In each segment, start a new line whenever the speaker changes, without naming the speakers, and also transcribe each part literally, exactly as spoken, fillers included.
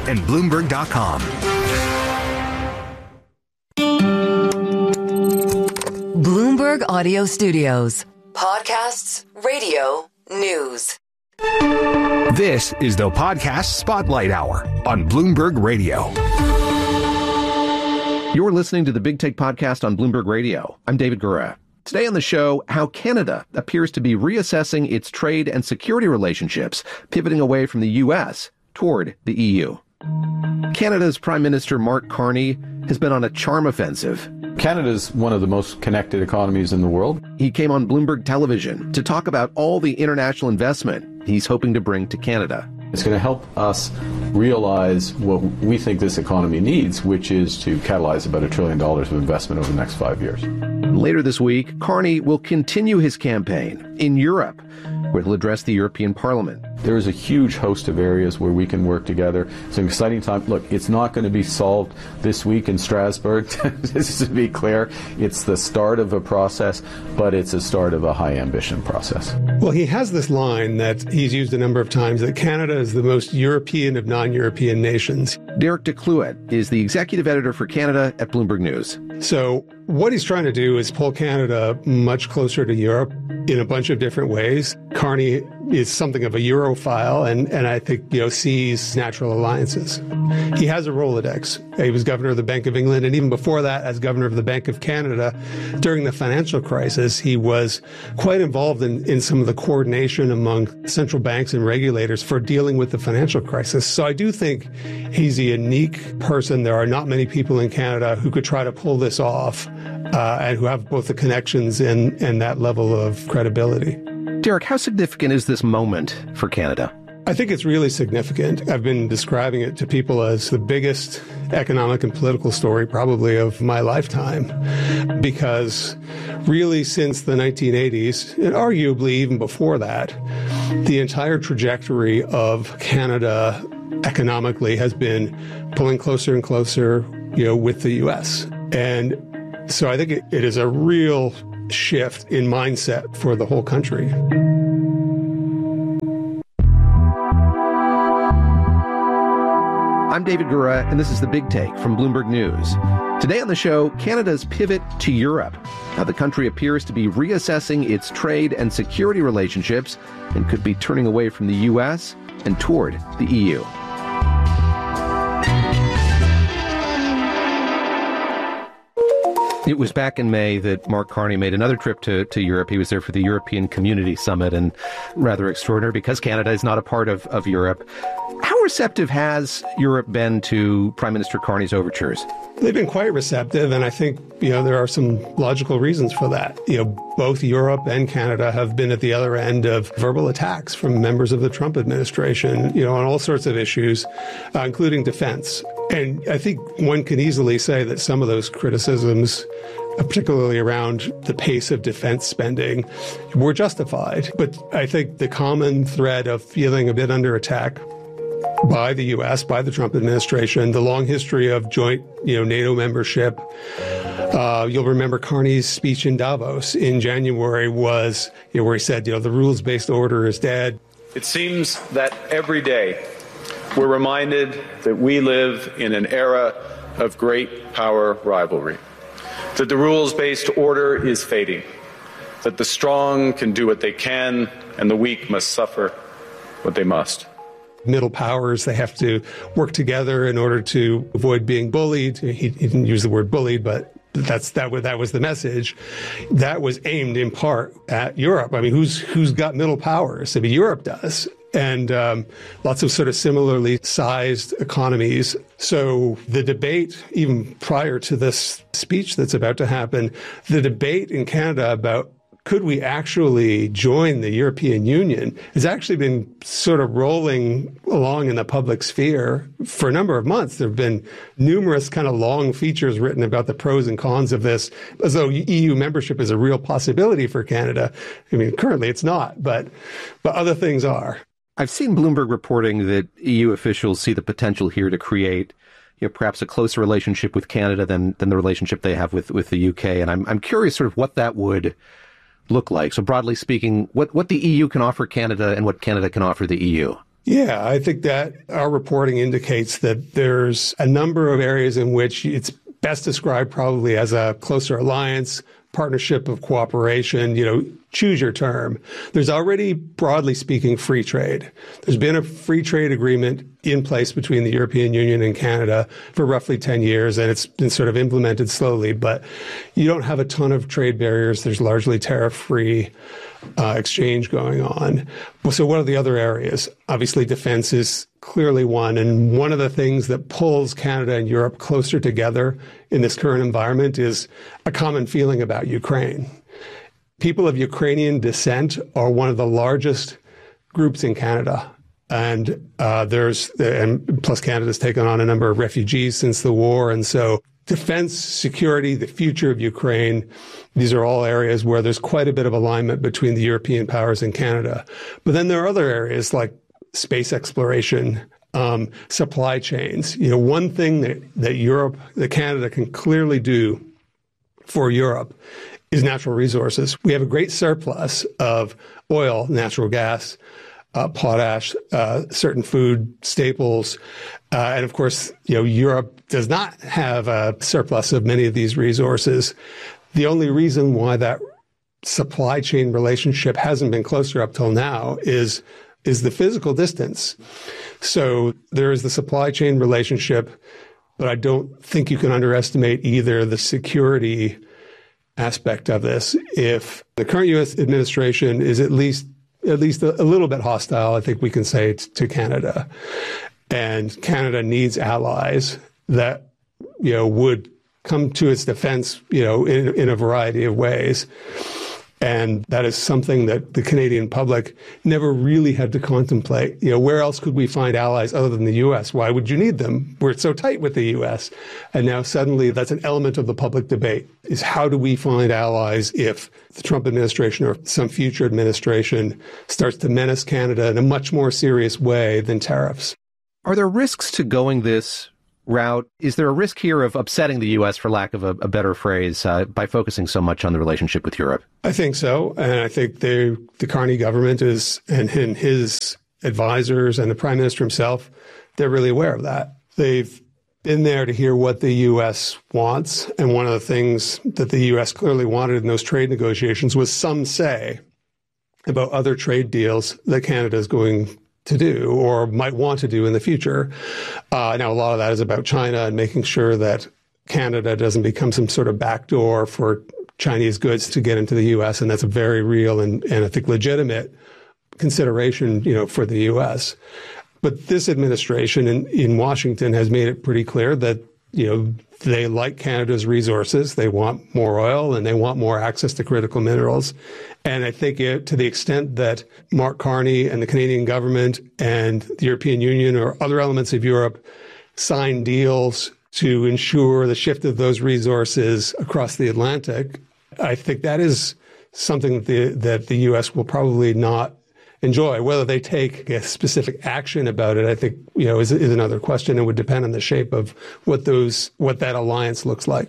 and Bloomberg dot com.
Bloomberg Audio Studios. Podcasts, radio, news.
This is the Podcast Spotlight Hour on Bloomberg Radio.
You're listening to the Big Take Podcast on Bloomberg Radio. I'm David Gura. Today on the show, how Canada appears to be reassessing its trade and security relationships, pivoting away from the U S toward the E U. Canada's Prime Minister Mark Carney has been on a charm offensive.
Canada's one of the most connected economies in the world.
He came on Bloomberg Television to talk about all the international investment he's hoping to bring to Canada.
It's going to help us realize what we think this economy needs, which is to catalyze about a trillion dollars of investment over the next five years.
Later this week, Carney will continue his campaign in Europe, where he'll address the European Parliament.
There is a huge host of areas where we can work together. It's an exciting time. Look, it's not going to be solved this week in Strasbourg, just to be clear. It's the start of a process, but it's a start of a high ambition process.
Well, he has this line that he's used a number of times, that Canada is the most European of non-European nations.
Derek DeCluet is the executive editor for Canada at Bloomberg News.
So what he's trying to do is pull Canada much closer to Europe in a bunch of different ways. Carney is something of a Europhile, and, and I think, you know, sees natural alliances. He has a Rolodex. He was governor of the Bank of England, and even before that, as governor of the Bank of Canada, during the financial crisis, he was quite involved in, in some of the coordination among central banks and regulators for dealing with the financial crisis. So I do think he's a unique person. There are not many people in Canada who could try to pull this off, uh, and who have both the connections and, and that level of credibility.
Derek, how significant is this moment for Canada?
I think it's really significant. I've been describing it to people as the biggest economic and political story probably of my lifetime, because really since the nineteen eighties, and arguably even before that, the entire trajectory of Canada economically has been pulling closer and closer, you know, with the U S. And so I think it, it is a real shift in mindset for the whole country.
I'm David Gura, and this is The Big Take from Bloomberg News. Today on the show, Canada's pivot to Europe, how the country appears to be reassessing its trade and security relationships and could be turning away from the U S and toward the E U. It was back in May that Mark Carney made another trip to, to Europe. He was there for the European Community Summit, and rather extraordinary because Canada is not a part of, of Europe. How receptive has Europe been to Prime Minister Carney's overtures?
They've been quite receptive, and I think, you know, there are some logical reasons for that. You know, both Europe and Canada have been at the other end of verbal attacks from members of the Trump administration, you know, on all sorts of issues, uh, including defense. And I think one can easily say that some of those criticisms, particularly around the pace of defense spending, were justified. But I think the common thread of feeling a bit under attack by the U S, by the Trump administration, the long history of joint, you know, NATO membership. Uh, you'll remember Carney's speech in Davos in January was, you know, where he said, you know, the rules-based order is dead.
It seems that every day we're reminded that we live in an era of great power rivalry, that the rules-based order is fading, that the strong can do what they can and the weak must suffer what they must.
Middle powers, they have to work together in order to avoid being bullied. He, he didn't use the word bullied, but that's that was that was the message. That was aimed in part at Europe. I mean, who's who's got middle powers? I mean, Europe does. And um, lots of sort of similarly sized economies. So the debate, even prior to this speech that's about to happen, the debate in Canada about could we actually join the European Union has actually been sort of rolling along in the public sphere for a number of months. There have been numerous kind of long features written about the pros and cons of this, as though E U membership is a real possibility for Canada. I mean, currently it's not, but but other things are.
I've seen Bloomberg reporting that E U officials see the potential here to create, you know, perhaps a closer relationship with Canada than than the relationship they have with, with the U K. And I'm I'm curious sort of what that would look like. So broadly speaking, what, what the E U can offer Canada and what Canada can offer the E U.
Yeah, I think that our reporting indicates that there's a number of areas in which it's best described probably as a closer alliance, partnership of cooperation, you know, choose your term. There's already, broadly speaking, free trade. There's been a free trade agreement in place between the European Union and Canada for roughly ten years, and it's been sort of implemented slowly, but you don't have a ton of trade barriers. There's largely tariff-free uh, exchange going on. So what are the other areas? Obviously, defense is clearly one, and one of the things that pulls Canada and Europe closer together in this current environment is a common feeling about Ukraine. People of Ukrainian descent are one of the largest groups in Canada. And uh, there's, and plus Canada's taken on a number of refugees since the war. And so defense, security, the future of Ukraine, these are all areas where there's quite a bit of alignment between the European powers and Canada. But then there are other areas like space exploration, um, supply chains. You know, one thing that, that Europe, that Canada can clearly do for Europe is natural resources. We have a great surplus of oil, natural gas, uh, potash, uh, certain food staples. Uh, and of course, you know, Europe does not have a surplus of many of these resources. The only reason why that supply chain relationship hasn't been closer up till now is is the physical distance. So there is the supply chain relationship, but I don't think you can underestimate either the security aspect of this. If the current U S administration is at least at least a, a little bit hostile, I think we can say t- to Canada, and Canada needs allies that, you know, would come to its defense, you know, in, in a variety of ways. And that is something that the Canadian public never really had to contemplate. You know, where else could we find allies other than the U S? Why would you need them? We're so tight with the U S. And now suddenly that's an element of the public debate, is how do we find allies if the Trump administration or some future administration starts to menace Canada in a much more serious way than tariffs?
Are there risks to going this route? Is there a risk here of upsetting the U S, for lack of a, a better phrase, uh, by focusing so much on the relationship with Europe?
I think so. And I think they, the Carney government is, and, and his advisors and the Prime Minister himself, they're really aware of that. They've been there to hear what the U S wants. And one of the things that the U S clearly wanted in those trade negotiations was some say about other trade deals that Canada is going to do or might want to do in the future. Uh, now, a lot of that is about China and making sure that Canada doesn't become some sort of backdoor for Chinese goods to get into the U S. And that's a very real and, and I think legitimate consideration, you know, for the U S. But this administration in, in Washington has made it pretty clear that, you know, they like Canada's resources. They want more oil and they want more access to critical minerals. And I think it, to the extent that Mark Carney and the Canadian government and the European Union or other elements of Europe sign deals to ensure the shift of those resources across the Atlantic, I think that is something that the, that the U S will probably not enjoy. Whether they take a specific action about it, I think, you know, is, is another question. It would depend on the shape of what those, what that alliance looks like.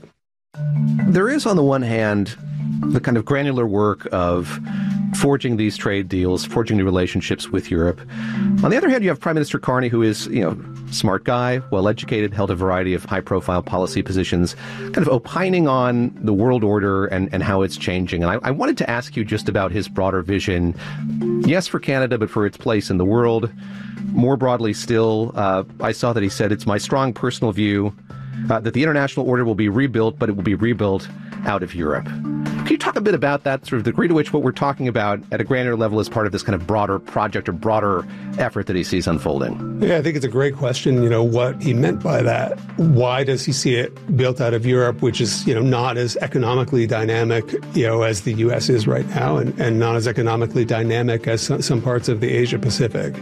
There is, on the one hand, the kind of granular work of forging these trade deals, forging new relationships with Europe. On the other hand, you have Prime Minister Carney, who is, you know, smart guy, well-educated, held a variety of high-profile policy positions, kind of opining on the world order and, and how it's changing. And I, I wanted to ask you just about his broader vision, yes, for Canada, but for its place in the world. More broadly still, uh, I saw that he said, it's my strong personal view uh, that the international order will be rebuilt, but it will be rebuilt out of Europe. Can you talk a bit about that, sort of the degree to which what we're talking about at a granular level is part of this kind of broader project or broader effort that he sees unfolding?
Yeah, I think it's a great question, you know, what he meant by that. Why does he see it built out of Europe, which is, you know, not as economically dynamic, you know, as the U S is right now, and, and not as economically dynamic as some, some parts of the Asia Pacific.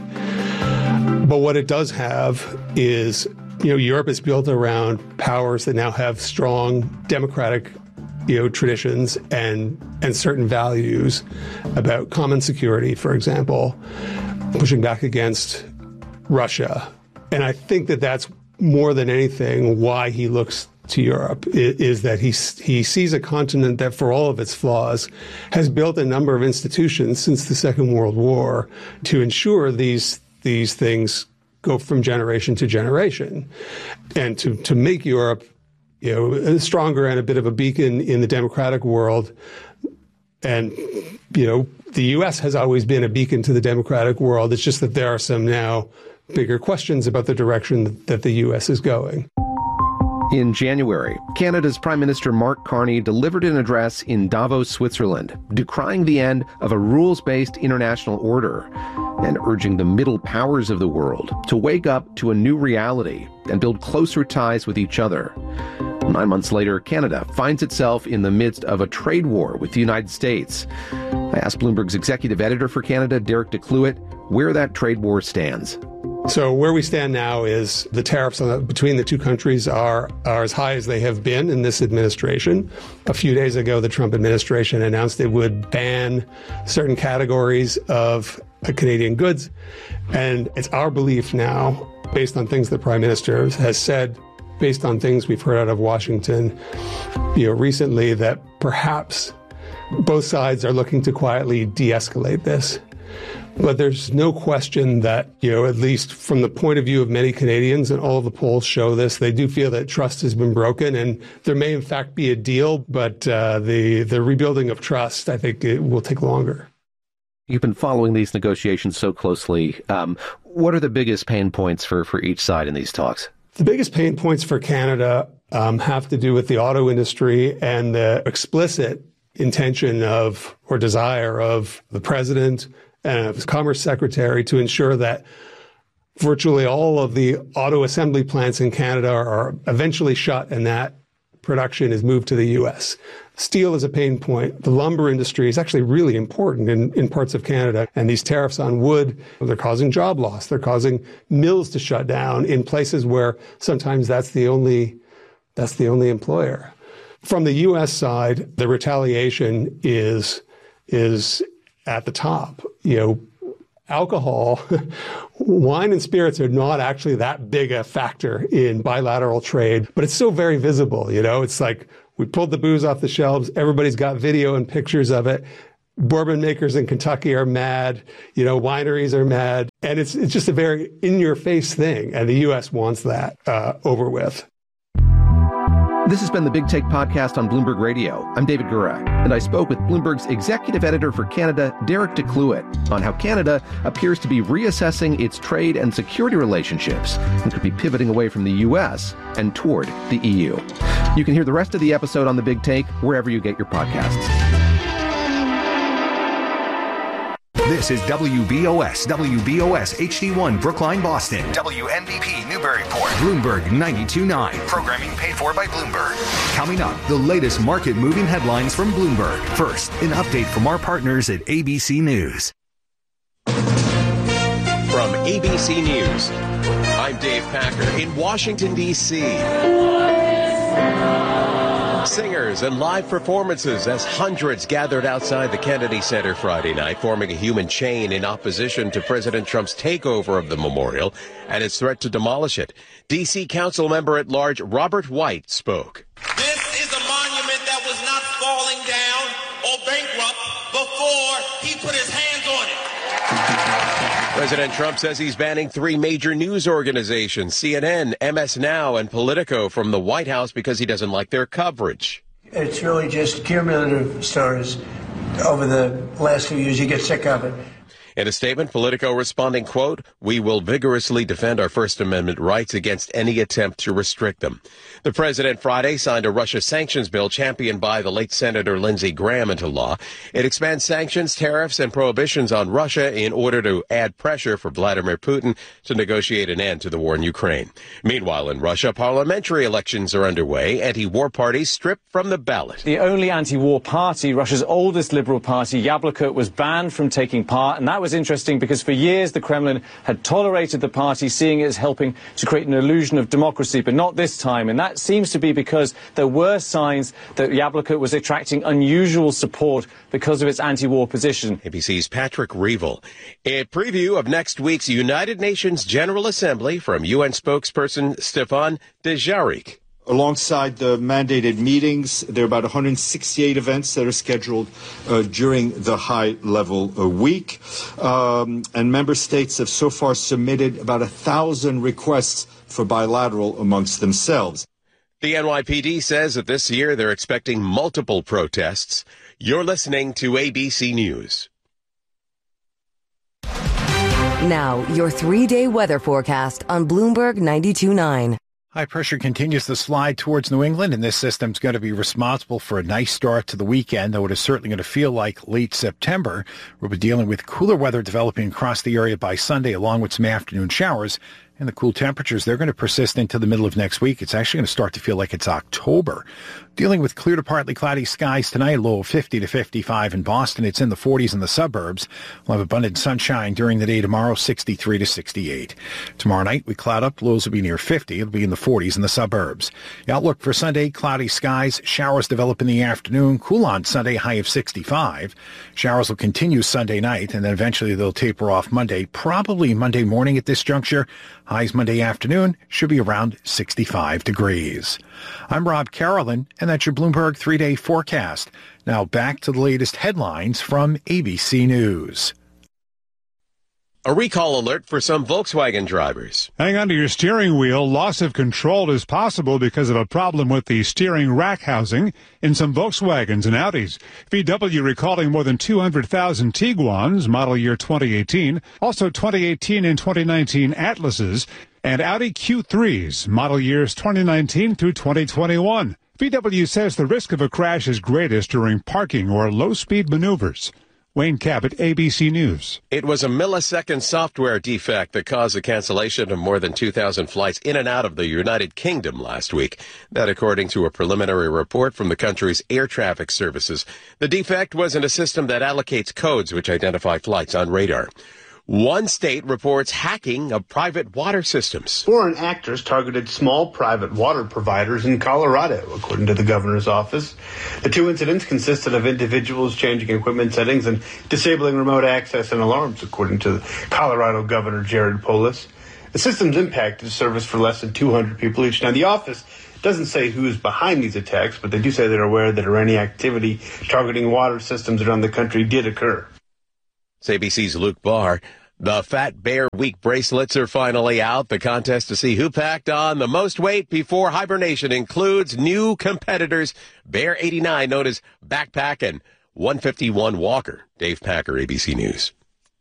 But what it does have is, you know, Europe is built around powers that now have strong democratic, you know, traditions and and certain values about common security, for example, pushing back against Russia. And I think that that's more than anything why he looks to Europe, is, is that he he sees a continent that, for all of its flaws, has built a number of institutions since the Second World War to ensure these these things go from generation to generation. And to, to make Europe, you know, stronger and a bit of a beacon in the democratic world. And, you know, the U S has always been a beacon to the democratic world. It's just that there are some now bigger questions about the direction that the U S is going.
In January, Canada's Prime Minister Mark Carney delivered an address in Davos, Switzerland, decrying the end of a rules-based international order and urging the middle powers of the world to wake up to a new reality and build closer ties with each other. Nine months later, Canada finds itself in the midst of a trade war with the United States. I asked Bloomberg's executive editor for Canada, Derek DeCluett, where that trade war stands.
So where we stand now is the tariffs on the, between the two countries are, are as high as they have been in this administration. A few days ago, the Trump administration announced it would ban certain categories of uh, Canadian goods. And it's our belief now, based on things the Prime Minister has said, based on things we've heard out of Washington, you know, recently, that perhaps both sides are looking to quietly de-escalate this. But there's no question that, you know, at least from the point of view of many Canadians, and all of the polls show this, they do feel that trust has been broken, and there may in fact be a deal, but uh, the, the rebuilding of trust, I think it will take longer.
You've been following these negotiations so closely. Um, what are the biggest pain points for, for each side in these talks?
The biggest pain points for Canada um, have to do with the auto industry and the explicit intention of, or desire of, the president and of his Commerce Secretary to ensure that virtually all of the auto assembly plants in Canada are eventually shut and that production is moved to the U S. Steel is a pain point. The lumber industry is actually really important in, in parts of Canada. And these tariffs on wood, they're causing job loss. They're causing mills to shut down in places where sometimes that's the only, that's the only employer. From the U S side, the retaliation is, is at the top. You know, alcohol, wine and spirits are not actually that big a factor in bilateral trade, but it's so very visible. You know, it's like we pulled the booze off the shelves. Everybody's got video and pictures of it. Bourbon makers in Kentucky are mad. You know, wineries are mad. And it's, it's just a very in-your-face thing. And the U S wants that uh, over with.
This has been the Big Take podcast on Bloomberg Radio. I'm David Gura, and I spoke with Bloomberg's executive editor for Canada, Derek DeCluett, on how Canada appears to be reassessing its trade and security relationships and could be pivoting away from the U S and toward the E U. You can hear the rest of the episode on The Big Take wherever you get your podcasts.
This is W B O S, W B O S H D one Brookline, Boston. W N B P Newburyport. Bloomberg ninety-two point nine. Programming paid for by Bloomberg. Coming up, the latest market-moving headlines from Bloomberg. First, an update from our partners at A B C News.
From A B C News, I'm Dave Packer in Washington, D C Singers and live performances as hundreds gathered outside the Kennedy Center Friday night, forming a human chain in opposition to President Trump's takeover of the memorial and his threat to demolish it. D C Council member at large Robert White spoke.
This is a monument that was not falling down or bankrupt before he put his hands on it.
President Trump says he's banning three major news organizations, C N N, M S Now, and Politico, from the White House because he doesn't like their coverage.
It's really just cumulative stories over the last few years. You get sick of it.
In a statement, Politico responding, quote, "We will vigorously defend our First Amendment rights against any attempt to restrict them." The president Friday signed a Russia sanctions bill championed by the late Senator Lindsey Graham into law. It expands sanctions, tariffs, and prohibitions on Russia in order to add pressure for Vladimir Putin to negotiate an end to the war in Ukraine. Meanwhile, in Russia, parliamentary elections are underway. Anti-war parties stripped from the ballot.
The only anti-war party, Russia's oldest liberal party, Yabloko, was banned from taking part, and that was interesting because for years the Kremlin had tolerated the party, seeing it as helping to create an illusion of democracy, but not this time. And that seems to be because there were signs that Yabloko was attracting unusual support because of its anti-war position.
A B C's Patrick Reevell. A preview of next week's United Nations General Assembly from U N spokesperson Stefan Dujarric.
Alongside the mandated meetings, there are about one hundred sixty-eight events that are scheduled uh, during the high-level uh, week. Um, and member states have so far submitted about a thousand requests for bilateral amongst themselves.
The N Y P D says that this year they're expecting multiple protests. You're listening to A B C News.
Now, your three-day weather forecast on Bloomberg ninety-two point nine.
High pressure continues to slide towards New England, and this system's going to be responsible for a nice start to the weekend, though it is certainly going to feel like late September. We'll be dealing with cooler weather developing across the area by Sunday, along with some afternoon showers. And the cool temperatures, they're going to persist into the middle of next week. It's actually going to start to feel like it's October. Dealing with clear to partly cloudy skies tonight, low of fifty to fifty-five in Boston. It's in the forties in the suburbs. We'll have abundant sunshine during the day tomorrow, sixty-three to sixty-eight. Tomorrow night, we cloud up. Lows will be near fifty. It'll be in the forties in the suburbs. The outlook for Sunday, cloudy skies. Showers develop in the afternoon. Cool on Sunday, high of sixty-five. Showers will continue Sunday night, and then eventually they'll taper off Monday, probably Monday morning at this juncture. Highs Monday afternoon should be around sixty-five degrees. I'm Rob Carolyn, and that's your Bloomberg three-day forecast. Now back to the latest headlines from A B C News.
A recall alert for some Volkswagen drivers.
Hang on to your steering wheel. Loss of control is possible because of a problem with the steering rack housing in some Volkswagens and Audis. V W recalling more than two hundred thousand Tiguans, model year twenty eighteen, also twenty eighteen and twenty nineteen Atlases, and Audi Q threes, model years twenty nineteen through twenty twenty-one. V W says the risk of a crash is greatest during parking or low-speed maneuvers. Wayne Cabot, A B C News.
It was a millisecond software defect that caused the cancellation of more than two thousand flights in and out of the United Kingdom last week. That according to a preliminary report from the country's air traffic services. The defect was in a system that allocates codes which identify flights on radar. One state reports hacking of private water systems.
Foreign actors targeted small private water providers in Colorado, according to the governor's office. The two incidents consisted of individuals changing equipment settings and disabling remote access and alarms, according to Colorado Governor Jared Polis. The systems impacted service for less than two hundred people each. Now, the office doesn't say who is behind these attacks, but they do say they're aware that any activity targeting water systems around the country did occur.
It's A B C's Luke Barr. The Fat Bear Week bracelets are finally out. The contest to see who packed on the most weight before hibernation includes new competitors, Bear eighty-nine, known as Backpack, and one fifty-one Walker. Dave Packer, A B C News.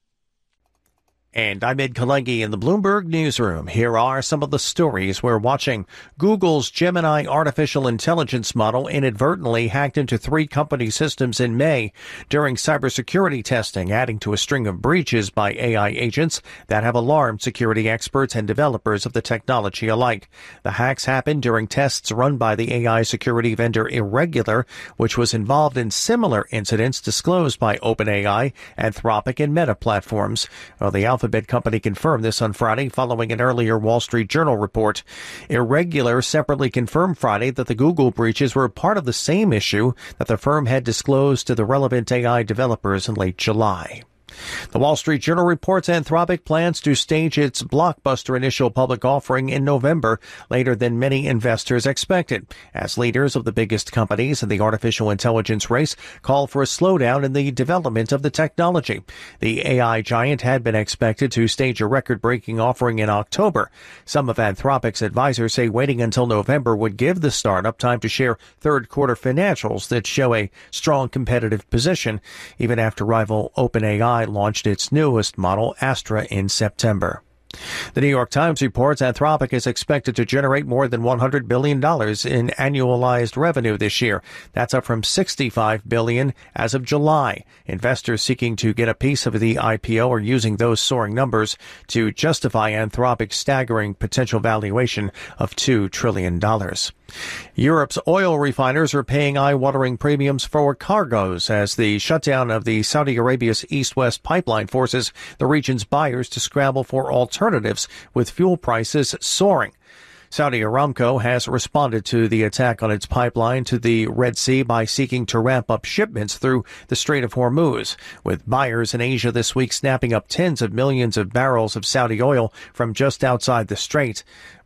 And I'm Ed Kalengi in the Bloomberg Newsroom. Here are some of the stories we're watching. Google's Gemini artificial intelligence model inadvertently hacked into three company systems in May during cybersecurity testing, adding to a string of breaches by A I agents that have alarmed security experts and developers of the technology alike. The hacks happened during tests run by the A I security vendor Irregular, which was involved in similar incidents disclosed by OpenAI, Anthropic, and Meta platforms. Well, the Alphabet company confirmed this on Friday following an earlier Wall Street Journal report. Irregular separately confirmed Friday that the Google breaches were part of the same issue that the firm had disclosed to the relevant A I developers in late July. The Wall Street Journal reports Anthropic plans to stage its blockbuster initial public offering in November, later than many investors expected, as leaders of the biggest companies in the artificial intelligence race call for a slowdown in the development of the technology. The A I giant had been expected to stage a record-breaking offering in October. Some of Anthropic's advisors say waiting until November would give the startup time to share third-quarter financials that show a strong competitive position, even after rival OpenAI launched its newest model, Astra, in September. The New York Times reports Anthropic is expected to generate more than one hundred billion dollars in annualized revenue this year. That's up from sixty-five billion dollars as of July. Investors seeking to get a piece of the I P O are using those soaring numbers to justify Anthropic's staggering potential valuation of two trillion dollars. Europe's oil refiners are paying eye-watering premiums for cargoes as the shutdown of the Saudi Arabia's east-west pipeline forces the region's buyers to scramble for alternatives, with fuel prices soaring. Saudi Aramco has responded to the attack on its pipeline to the Red Sea by seeking to ramp up shipments through the Strait of Hormuz, with buyers in Asia this week snapping up tens of millions of barrels of Saudi oil from just outside the strait.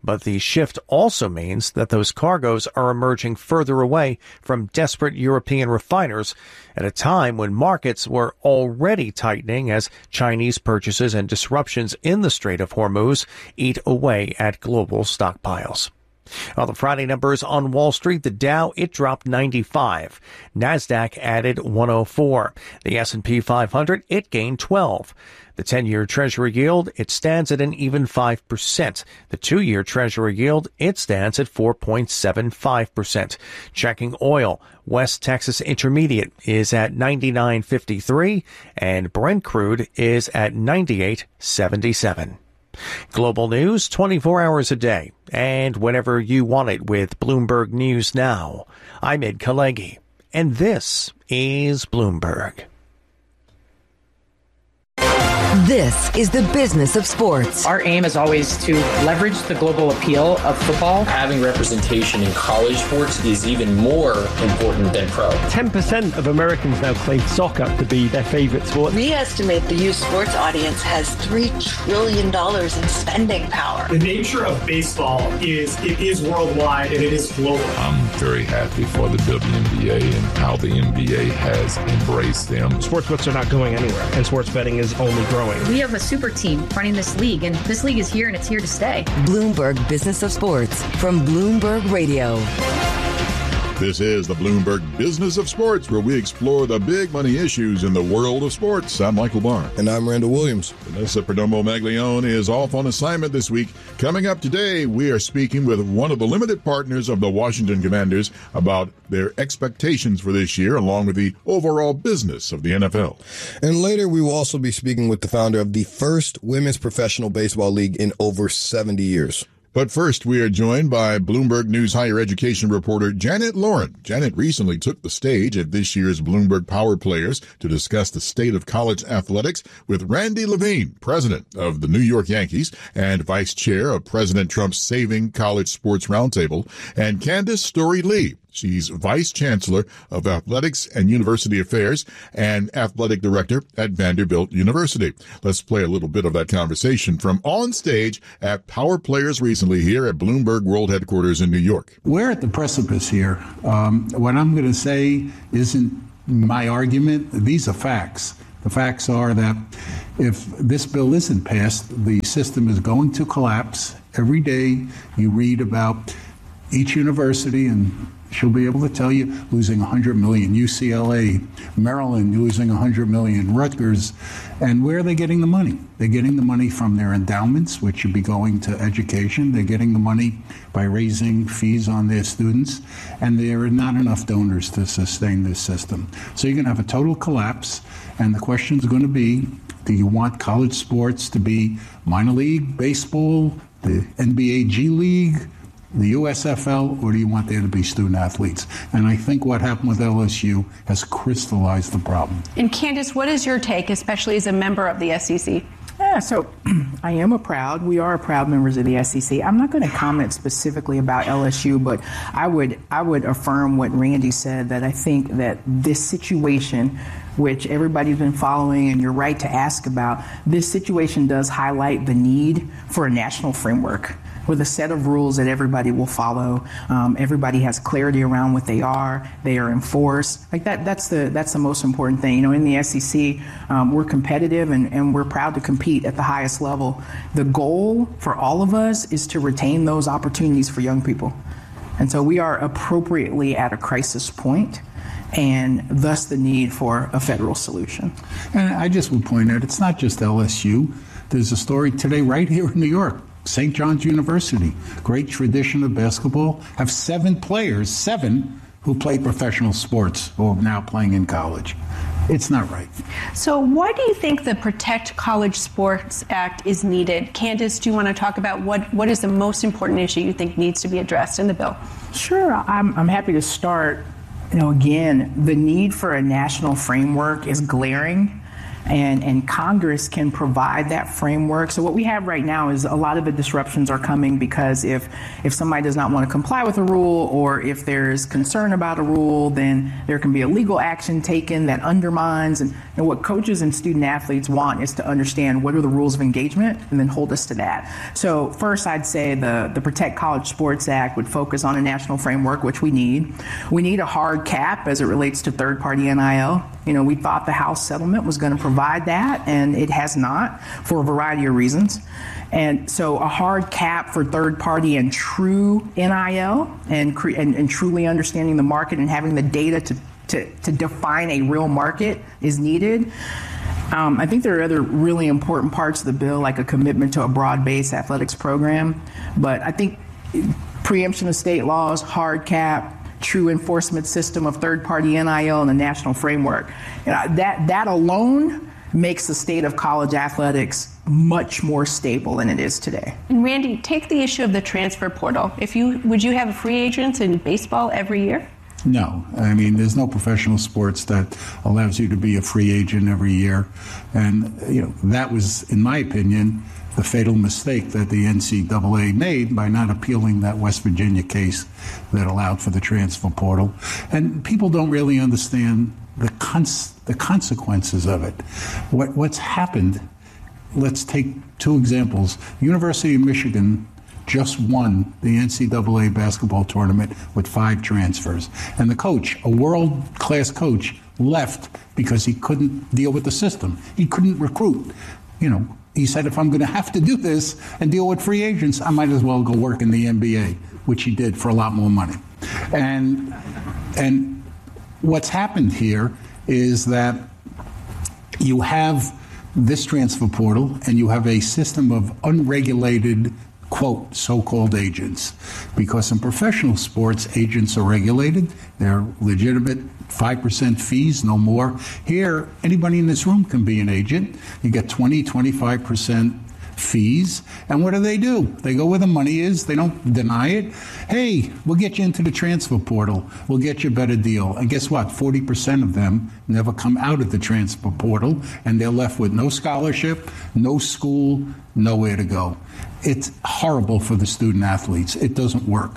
But the shift also means that those cargoes are emerging further away from desperate European refiners at a time when markets were already tightening as Chinese purchases and disruptions in the Strait of Hormuz eat away at global stockpiles. Well, the Friday numbers on Wall Street, the Dow, it dropped ninety-five. NASDAQ added one oh four. The S and P five hundred, it gained twelve. The ten-year Treasury yield, it stands at an even five percent. The two-year Treasury yield, it stands at four point seven five percent. Checking oil, West Texas Intermediate is at ninety-nine fifty-three, and Brent crude is at ninety-eight seventy-seven. Global news twenty-four hours a day, and whenever you want it with Bloomberg News Now. I'm Ed Kalegi, and this is Bloomberg.
This is the business of sports.
Our aim is always to leverage the global appeal of football.
Having representation in college sports is even more important than pro.
ten percent of Americans now claim soccer to be their favorite sport.
We estimate the youth sports audience has three trillion dollars in spending power.
The nature of baseball is it is worldwide and it is global.
I'm very happy for the W N B A and how the N B A has embraced them.
Sportsbooks are not going anywhere, and sports betting is only growing.
We have a super team running this league, and this league is here, and it's here to stay.
Bloomberg Business of Sports from Bloomberg Radio.
This is the Bloomberg Business of Sports, where we explore the big money issues in the world of sports. I'm Michael Barr.
And I'm Randall Williams.
Vanessa Perdomo Maglione is off on assignment this week. Coming up today, we are speaking with one of the limited partners of the Washington Commanders about their expectations for this year, along with the overall business of the N F L.
And later, we will also be speaking with the founder of the first women's professional baseball league in over seventy years.
But first, we are joined by Bloomberg News higher education reporter Janet Lauren. Janet recently took the stage at this year's Bloomberg Power Players to discuss the state of college athletics with Randy Levine, president of the New York Yankees and vice chair of President Trump's Saving College Sports Roundtable, and Candace Storey Lee. She's Vice Chancellor of Athletics and University Affairs and Athletic Director at Vanderbilt University. Let's play a little bit of that conversation from on stage at Power Players recently here at Bloomberg World Headquarters in New York.
We're at the precipice here. Um, what I'm going to say isn't my argument. These are facts. The facts are that if this bill isn't passed, the system is going to collapse. Every day you read about each university, and she'll be able to tell you, losing one hundred million, U C L A, Maryland losing one hundred million, Rutgers. And where are they getting the money? They're getting the money from their endowments, which should be going to education. They're getting the money by raising fees on their students. And there are not enough donors to sustain this system. So you're going to have a total collapse. And the question is going to be, do you want college sports to be minor league baseball, the N B A G League, the U S F L, or do you want there to be student athletes? And I think what happened with L S U has crystallized the problem.
And Candace, what is your take, especially as a member of the S E C?
Yeah, so I am a proud, we are proud members of the S E C. I'm not going to comment specifically about L S U, but I would I would affirm what Randy said, that I think that this situation, which everybody's been following, and you're right to ask about, this situation does highlight the need for a national framework with a set of rules that everybody will follow. Um, everybody has clarity around what they are. They are enforced. Like that, that's the that's the most important thing. You know, in the S E C, um, we're competitive and, and we're proud to compete at the highest level. The goal for all of us is to retain those opportunities for young people. And so we are appropriately at a crisis point, and thus the need for a federal solution.
And I just would point out, it's not just L S U. There's a story today right here in New York. Saint John's University, great tradition of basketball, have seven players, seven, who play professional sports who are now playing in college. It's not right.
So why do you think the Protect College Sports Act is needed? Candace, do you want to talk about what, what is the most important issue you think needs to be addressed in the bill?
Sure. I'm, I'm happy to start. You know, again, the need for a national framework is glaring. And, and Congress can provide that framework. So what we have right now is a lot of the disruptions are coming because if if somebody does not want to comply with a rule, or if there's concern about a rule, then there can be a legal action taken that undermines. And And what coaches and student athletes want is to understand what are the rules of engagement and then hold us to that. So first, I'd say the, the Protect College Sports Act would focus on a national framework, which we need. We need a hard cap as it relates to third-party N I L. You know, we thought the House settlement was going to provide that, and it has not for a variety of reasons. And so a hard cap for third-party and true N I L and, cre- and, and truly understanding the market and having the data to, to, to define a real market is needed. Um, I think there are other really important parts of the bill, like a commitment to a broad-based athletics program. But I think preemption of state laws, hard cap, true enforcement system of third-party N I L, and a national framework. You know, that, that alone makes the state of college athletics much more stable than it is today.
And Randy, take the issue of the transfer portal. If you would you have free agents in baseball every year?
No. I mean, there's no professional sports that allows you to be a free agent every year. And, you know, that was, in my opinion, the fatal mistake that the N C double A made by not appealing that West Virginia case that allowed for the transfer portal. And people don't really understand the cons- the consequences of it. What what's happened, let's take two examples. University of Michigan just won the N C double A basketball tournament with five transfers. And the coach, a world-class coach, left because he couldn't deal with the system. He couldn't recruit. You know, he said, if I'm going to have to do this and deal with free agents, I might as well go work in the N B A, which he did for a lot more money. And and what's happened here is that you have this transfer portal and you have a system of unregulated, quote, so-called agents. Because in professional sports, agents are regulated. They're legitimate five percent fees, no more. Here, anybody in this room can be an agent. You get twenty, twenty-five percent fees. And what do they do? They go where the money is. They don't deny it. Hey, we'll get you into the transfer portal. We'll get you a better deal. And guess what? forty percent of them never come out of the transfer portal, and they're left with no scholarship, no school, nowhere to go. It's horrible for the student athletes. It doesn't work.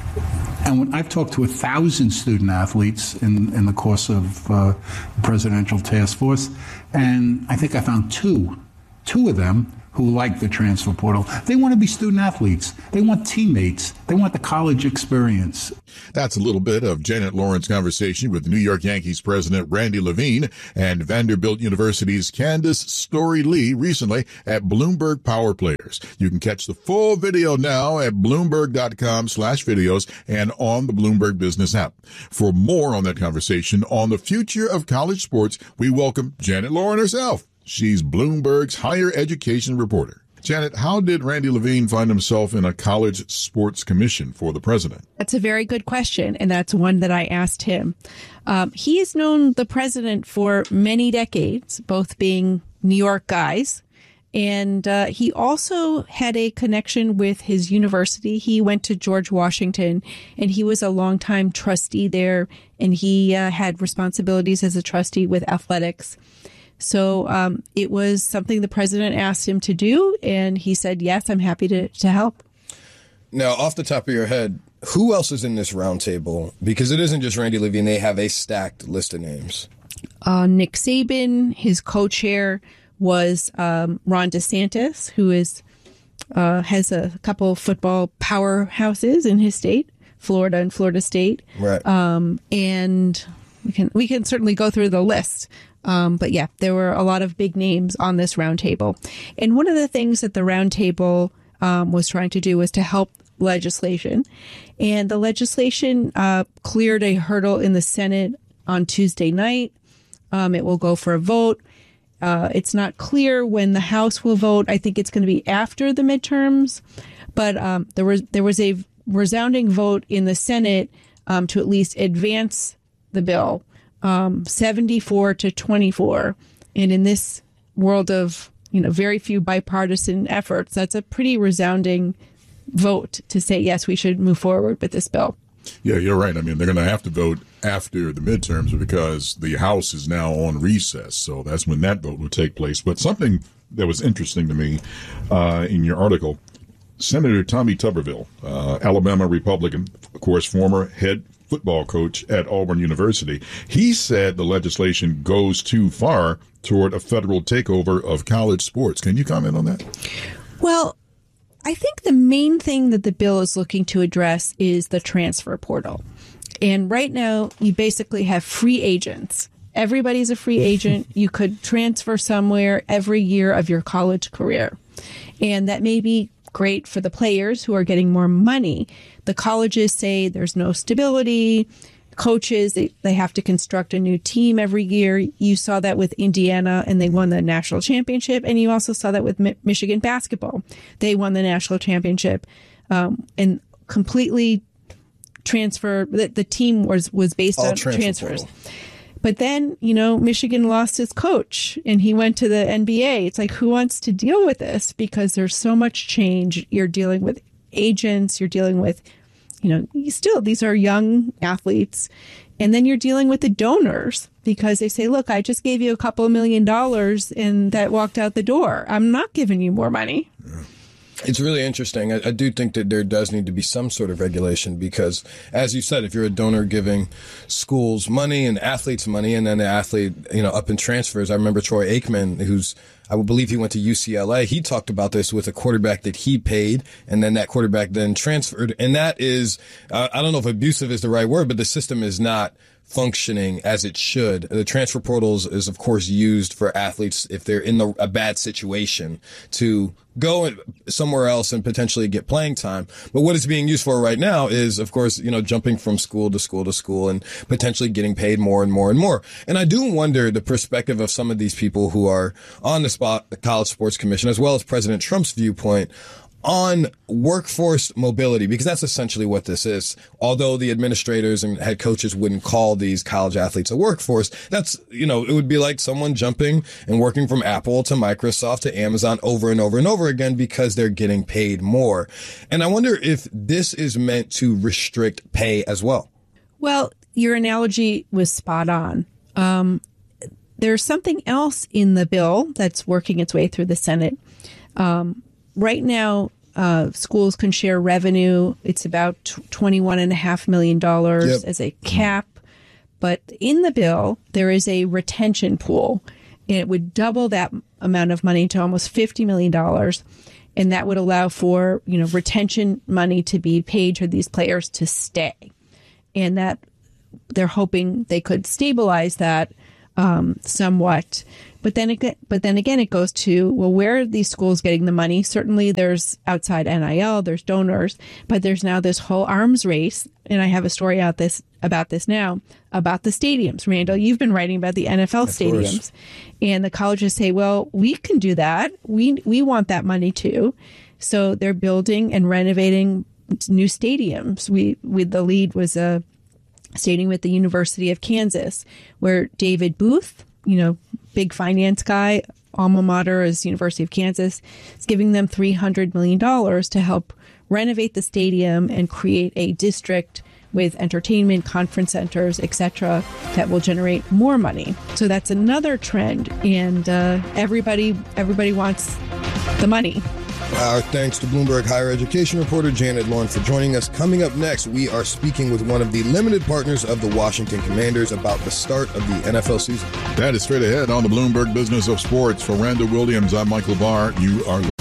And when I've talked to a thousand student athletes in, in the course of uh, the presidential task force, and I think I found two, two of them who like the transfer portal. They want to be student athletes. They want teammates. They want the college experience.
That's a little bit of Janet Lauren's conversation with New York Yankees president Randy Levine and Vanderbilt University's Candace Story-Lee recently at Bloomberg Power Players. You can catch the full video now at Bloomberg.com slash videos and on the Bloomberg Business app. For more on that conversation on the future of college sports, we welcome Janet Lauren herself. She's Bloomberg's higher education reporter. Janet, how did Randy Levine find himself in a college sports commission for the president?
That's a very good question, and that's one that I asked him. Um, he has known the president for many decades, both being New York guys, and uh, he also had a connection with his university. He went to George Washington, and he was a longtime trustee there, and he uh, had responsibilities as a trustee with athletics. So um, it was something the president asked him to do, and he said, yes, I'm happy to, to help.
Now, off the top of your head, who else is in this roundtable? Because it isn't just Randy Levine. They have a stacked list of names.
Uh, Nick Saban, his co-chair was um, Ron DeSantis, who is uh, has a couple football powerhouses in his state, Florida and Florida State.
Right.
Um, and we can we can certainly go through the list. Um, but yeah, there were a lot of big names on this roundtable. And one of the things that the roundtable um, was trying to do was to help legislation. And the legislation uh, cleared a hurdle in the Senate on Tuesday night. Um, it will go for a vote. Uh, it's not clear when the House will vote. I think it's going to be after the midterms. But um, there was there was a resounding vote in the Senate um, to at least advance the bill. Um, seventy-four to twenty-four. And in this world of, you know, very few bipartisan efforts, that's a pretty resounding vote to say, yes, we should move forward with this bill.
Yeah, you're right. I mean, they're going to have to vote after the midterms because the House is now on recess. So that's when that vote will take place. But something that was interesting to me uh, in your article, Senator Tommy Tuberville, uh, Alabama Republican, of course, former head football coach at Auburn University. He said the legislation goes too far toward a federal takeover of college sports. Can you comment on that?
Well, I think the main thing that the bill is looking to address is the transfer portal. And right now, you basically have free agents. Everybody's a free agent. You could transfer somewhere every year of your college career. And that may be great for the players who are getting more money. The colleges say there's no stability. Coaches, they, they have to construct a new team every year. You saw that with Indiana, and they won the national championship. And you also saw that with Mi- Michigan basketball. They won the national championship um, and completely transfer. The, the team was, was based
All
on
transfer
transfers.
portal.
But then, you know, Michigan lost his coach and he went to the N B A. It's like, who wants to deal with this? Because there's so much change. You're dealing with agents. You're dealing with, you know, you still, these are young athletes. And then you're dealing with the donors because they say, look, I just gave you a couple of million dollars and that walked out the door. I'm not giving you more money.
Yeah. It's really interesting. I, I do think that there does need to be some sort of regulation because, as you said, if you're a donor giving schools money and athletes money, and then the athlete, you know, up in transfers. I remember Troy Aikman, who's, I would believe he went to U C L A. He talked about this with a quarterback that he paid, and then that quarterback then transferred. And that is, uh, I don't know if abusive is the right word, but the system is not functioning as it should. The transfer portals is, of course, used for athletes if they're in the, a bad situation to go somewhere else and potentially get playing time. But what it's being used for right now is, of course, you know, jumping from school to school to school and potentially getting paid more and more and more. And I do wonder the perspective of some of these people who are on the spot, the College Sports Commission, as well as President Trump's viewpoint on workforce mobility, because that's essentially what this is. Although the administrators and head coaches wouldn't call these college athletes a workforce, that's, you know, it would be like someone jumping and working from Apple to Microsoft to Amazon over and over and over again because they're getting paid more. And I wonder if this is meant to restrict pay as well.
Well, your analogy was spot on. Um, there's something else in the bill that's working its way through the Senate. Um, right now, uh, schools can share revenue. It's about twenty-one point five million dollars yep. as a cap. But in the bill, there is a retention pool. And it would double that amount of money to almost fifty million dollars. And that would allow for, you know, retention money to be paid to these players to stay. And that they're hoping they could stabilize that um, somewhat. But then, it, but then again, it goes to, well, where are these schools getting the money? Certainly there's outside N I L, there's donors, but there's now this whole arms race. And I have a story out this about this now, about the stadiums. Randall, you've been writing about the N F L of stadiums. Course. And the colleges say, well, we can do that. We we want that money too. So they're building and renovating new stadiums. We, we the lead was a stadium at the University of Kansas, where David Booth, you know, big finance guy, alma mater is University of Kansas, is giving them three hundred million dollars to help renovate the stadium and create a district with entertainment, conference centers, et cetera, that will generate more money. So that's another trend, and uh, everybody everybody wants the money.
Our thanks to Bloomberg higher education reporter Janet Lauren for joining us. Coming up next, we are speaking with one of the limited partners of the Washington Commanders about the start of the N F L season.
That is straight ahead on the Bloomberg Business of Sports. For Randall Williams, I'm Michael Barr. You are